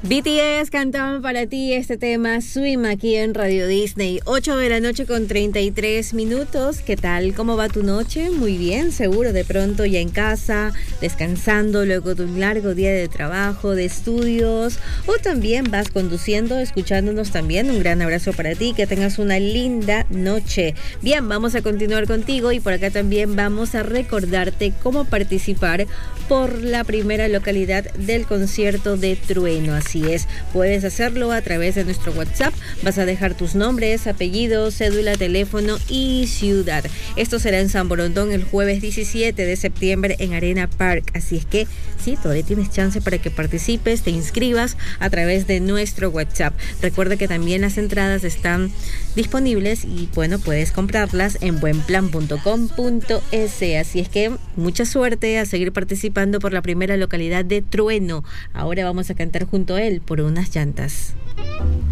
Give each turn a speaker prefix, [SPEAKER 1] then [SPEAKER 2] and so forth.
[SPEAKER 1] BTS cantaban para ti este tema Swim aquí en Radio Disney. 8 de la noche con 33 minutos. ¿Qué tal? ¿Cómo va tu noche? Muy bien, seguro. De pronto ya en casa, descansando luego de un largo día de trabajo, de estudios. O también vas conduciendo, escuchándonos también. Un gran abrazo para ti. Que tengas una linda noche. Bien, vamos a continuar contigo y por acá también vamos a recordarte cómo participar por la primera localidad del concierto de Trueno. Así es, puedes hacerlo a través de nuestro WhatsApp. Vas a dejar tus nombres, apellidos, cédula, teléfono y ciudad. Esto será en San Borondón el jueves 17 de septiembre en Arena Park. Así es que sí, todavía tienes chance para que participes, te inscribas a través de nuestro WhatsApp. Recuerda que también las entradas están disponibles y bueno, puedes comprarlas en buenplan.com.es. Así es que mucha suerte a seguir participando por la primera localidad de Trueno. Ahora vamos a cantar junto a él por unas llantas.